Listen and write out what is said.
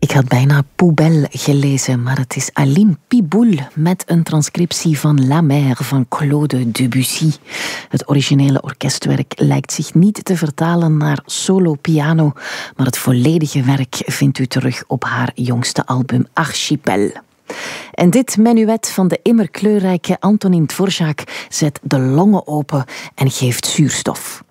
Ik had bijna Poubelle gelezen, maar het is Aline Piboul met een transcriptie van La Mer van Claude Debussy. Het originele orkestwerk lijkt zich niet te vertalen naar solo piano, maar het volledige werk vindt u terug op haar jongste album Archipel. En dit menuet van de immer kleurrijke Antonin Dvorak zet de longen open en geeft zuurstof.